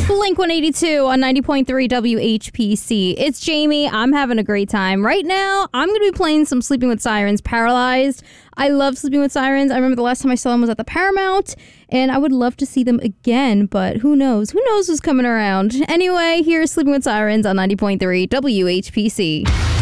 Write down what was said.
Blink 182 on 90.3 WHPC. It's Jamie. I'm having a great time. Right now, I'm going to be playing some Sleeping with Sirens, Paralyzed. I love Sleeping with Sirens. I remember the last time I saw them was at the Paramount, and I would love to see them again, but who knows? Who knows who's coming around? Anyway, here's Sleeping with Sirens on 90.3 WHPC.